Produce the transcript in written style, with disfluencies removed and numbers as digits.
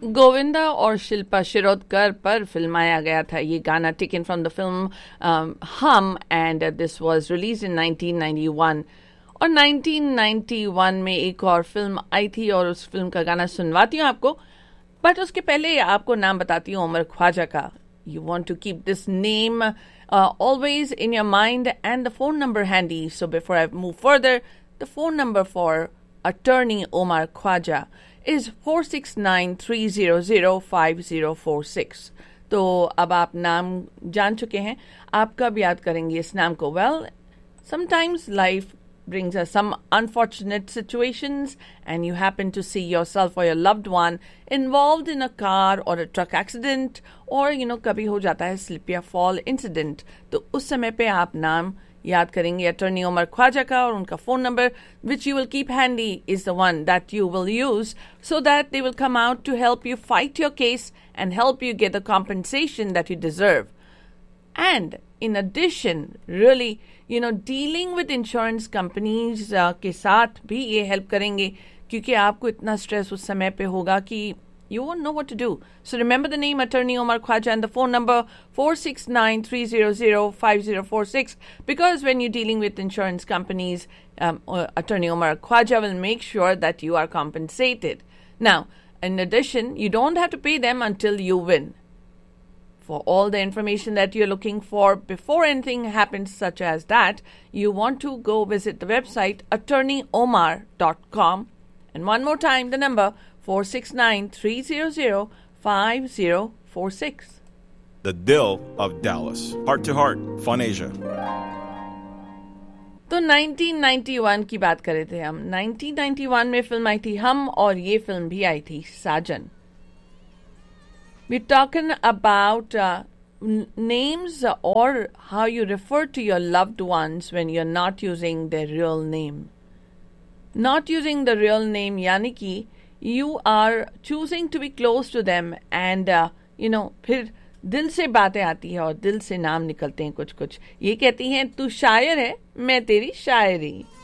गोविंदा और शिल्पा शिरोडकर पर फिल्माया गया था ये गाना, टेकन फ्रॉम द फिल्म हम, एंड दिस वाज रिलीज इन 1991। और 1991 में एक और फिल्म आई थी और उस फिल्म का गाना सुनवाती हूँ आपको, बट उसके पहले आपको नाम बताती हूँ उमर ख्वाजा का। You want to keep this name always in your mind and the phone number handy. So before I move further, the phone number for attorney Omar Khwaja is 4693005046. तो अब आप नाम जान चुके हैं, आप कब याद करेंगे इस नाम को? Well, sometimes life brings us some unfortunate situations and you happen to see yourself or your loved one involved in a car or a truck accident or कभी हो जाता है slip या fall incident, तो उस समय पे आप नाम याद करेंगे अटॉर्नी उमर ख्वाजा का, और उनका phone number which you will keep handy is the one that you will use so that they will come out to help you fight your case and help you get the compensation that you deserve. And in addition, really, dealing with insurance companies के साथ भी ये help करेंगे, क्योंकि आपको इतना stress उस समय पे होगा कि you won't know what to do. So remember the name Attorney Omar Khwaja and the phone number 4693005046, because when you're dealing with insurance companies, Attorney Omar Khwaja will make sure that you are compensated. Now, in addition, you don't have to pay them until you win. For all the information that you're looking for before anything happens such as that, you want to go visit the website attorneyomar.com. And one more time, the number 4693005046. The Dill of Dallas. Heart to Heart, Fun Asia. तो 1991 की बात कर रहे थे हम। 1991 में film आई थी हम, और ये फिल्म भी आई थी साजन। We're talking about names or how you refer to your loved ones when you're not using their real name. Not using the real name यानी कि you are choosing to be close to them and फिर दिल से बातें आती है और दिल से नाम निकलते हैं कुछ कुछ। ये कहती हैं तू शायर है, मैं तेरी शायरी।